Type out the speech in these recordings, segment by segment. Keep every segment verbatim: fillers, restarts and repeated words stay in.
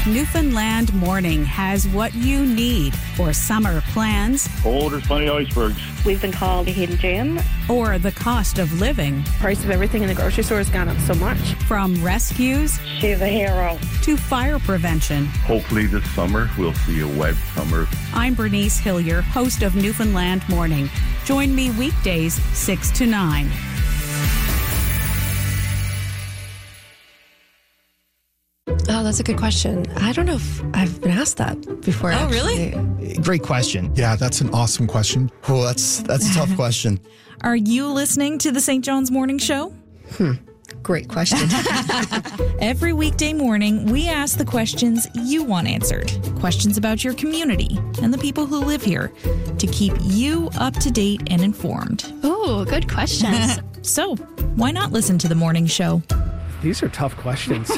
Newfoundland Morning has what you need for summer plans. Oh, there's plenty of icebergs. We've been called a hidden gem. Or the cost of living. Price of everything in the grocery store has gone up so much. From rescues. She's a hero. To fire prevention. Hopefully this summer we'll see a wet summer. I'm Bernice Hillier, host of Newfoundland Morning. Join me weekdays six to nine. Oh, that's a good question. I don't know if I've been asked that before. Oh, actually. really? Great question. Yeah, that's an awesome question. Oh, that's that's a tough question. Are you listening to the Saint John's Morning Show? Hmm. Great question. Every weekday morning, we ask the questions you want answered. Questions about your community and the people who live here to keep you up to date and informed. Oh, good questions. So, why not listen to the morning show? These are tough questions.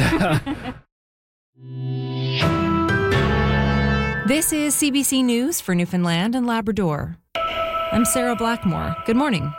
This is C B C News for Newfoundland and Labrador. I'm Sarah Blackmore. Good morning.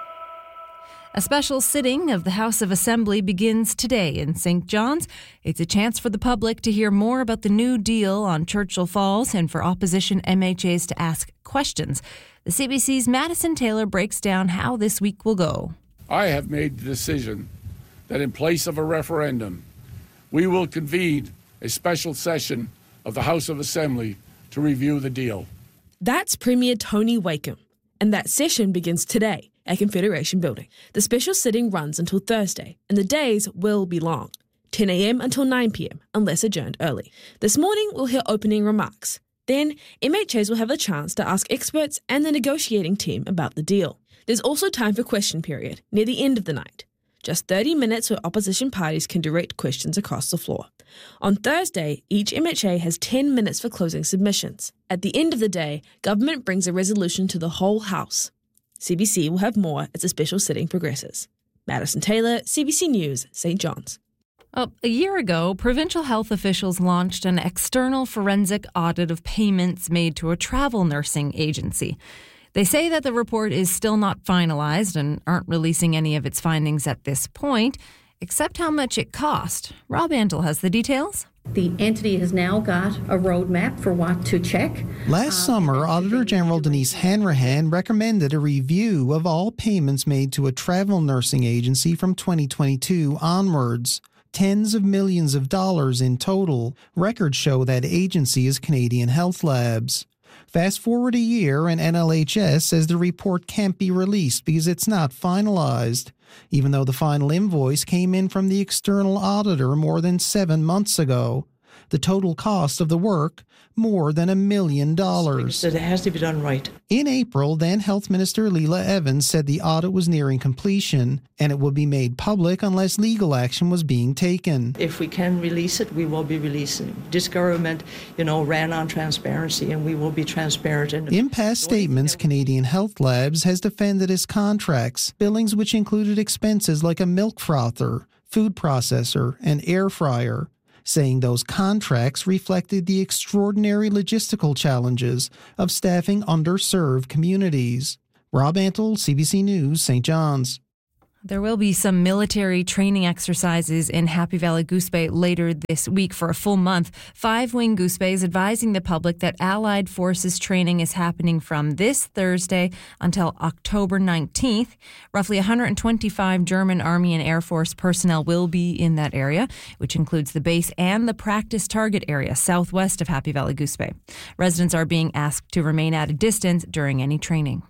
A special sitting of the House of Assembly begins today in Saint John's. It's a chance for the public to hear more about the new deal on Churchill Falls and for opposition M H As to ask questions. The C B C's Madison Taylor breaks down how this week will go. I have made the decision that in place of a referendum, we will convene a special session of the House of Assembly to review the deal. That's Premier Tony Wakeham, and that session begins today at Confederation Building. The special sitting runs until Thursday, and the days will be long, ten a.m. until nine p.m, unless adjourned early. This morning, we'll hear opening remarks. Then, M H As will have the chance to ask experts and the negotiating team about the deal. There's also time for question period near the end of the night. Just thirty minutes where opposition parties can direct questions across the floor. On Thursday, each M H A has ten minutes for closing submissions. At the end of the day, government brings a resolution to the whole House. C B C will have more as the special sitting progresses. Madison Taylor, C B C News, Saint John's. Well, a year ago, provincial health officials launched an external forensic audit of payments made to a travel nursing agency. They say that the report is still not finalized and aren't releasing any of its findings at this point, except how much it cost. Rob Antle has the details. The entity has now got a roadmap for what to check. Last uh, summer, Auditor General Denise Hanrahan recommended a review of all payments made to a travel nursing agency from twenty twenty-two onwards. Tens of millions of dollars in total. Records show that agency is Canadian Health Labs. Fast forward a year and N L H S says the report can't be released because it's not finalized, even though the final invoice came in from the external auditor more than seven months ago. The total cost of the work, more than a million dollars. So it has to be done right. In April, then Health Minister Leela Evans said the audit was nearing completion and it would be made public unless legal action was being taken. If we can release it, we will be releasing. This government, you know, ran on transparency and we will be transparent. In, in past statements, Canadian Health Labs has defended its contracts, billings which included expenses like a milk frother, food processor, and air fryer, saying those contracts reflected the extraordinary logistical challenges of staffing underserved communities. Rob Antle, C B C News, Saint John's. There will be some military training exercises in Happy Valley Goose Bay later this week for a full month. Five Wing Goose Bay is advising the public that Allied Forces training is happening from this Thursday until October nineteenth. Roughly one hundred twenty-five German Army and Air Force personnel will be in that area, which includes the base and the practice target area southwest of Happy Valley Goose Bay. Residents are being asked to remain at a distance during any training.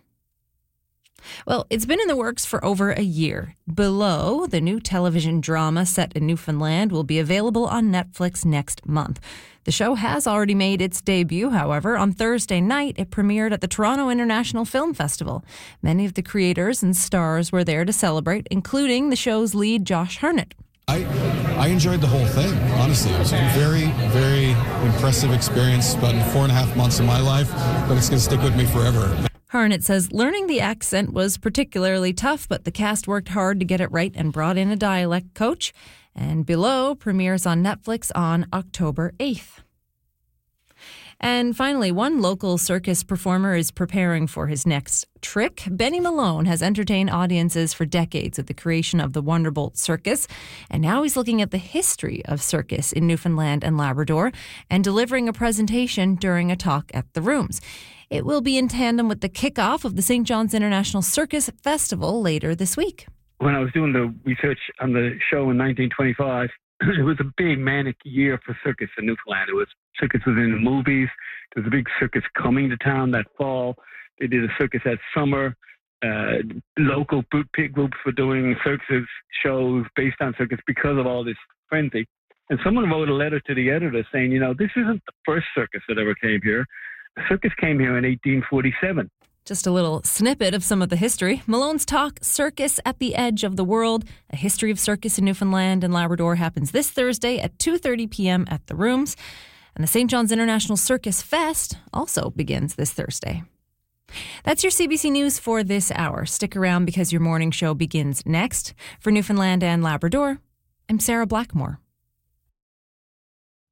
Well, it's been in the works for over a year. Below, the new television drama set in Newfoundland, will be available on Netflix next month. The show has already made its debut, however. On Thursday night, it premiered at the Toronto International Film Festival. Many of the creators and stars were there to celebrate, including the show's lead, Josh Hartnett. I I enjoyed the whole thing, honestly. It was a very, very impressive experience, about four and a half months of my life, but it's going to stick with me forever. Harnett says learning the accent was particularly tough, but the cast worked hard to get it right and brought in a dialect coach. And Below premieres on Netflix on October eighth. And finally, one local circus performer is preparing for his next trick. Benny Malone has entertained audiences for decades at the creation of the Wonderbolt Circus, and now he's looking at the history of circus in Newfoundland and Labrador and delivering a presentation during a talk at the Rooms. It will be in tandem with the kickoff of the Saint John's International Circus Festival later this week. When I was doing the research on the show in nineteen twenty-five, it was a big manic year for circus in Newfoundland. It was circus was in the movies. There was a big circus coming to town that fall. They did a circus that summer. Uh, local pit groups were doing circus shows based on circus because of all this frenzy. And someone wrote a letter to the editor saying, you know, this isn't the first circus that ever came here. The circus came here in eighteen forty-seven. Just a little snippet of some of the history. Malone's talk, Circus at the Edge of the World, a history of circus in Newfoundland and Labrador, happens this Thursday at two thirty p.m. at the Rooms. And the Saint John's International Circus Fest also begins this Thursday. That's your C B C News for this hour. Stick around because your morning show begins next. For Newfoundland and Labrador, I'm Sarah Blackmore.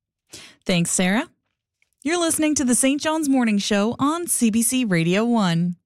Thanks, Sarah. You're listening to the Saint John's Morning Show on C B C Radio one.